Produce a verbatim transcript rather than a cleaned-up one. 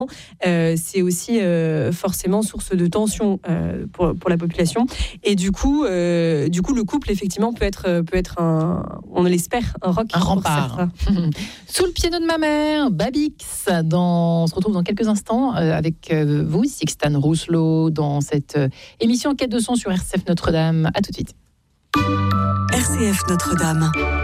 Euh, c'est aussi euh, forcément source de tension euh, pour, pour la population. Et du coup, euh, du coup, le couple, effectivement, peut être, peut être un, on l'espère, un roc. Un rempart. Sous le piano de ma mère, Babix. Dans, on se retrouve dans quelques instants euh, avec euh, vous, Sixtane Rousselot, dans cette euh, émission Quête de son sur R C F Notre-Dame. À tout de suite. R C F Notre-Dame.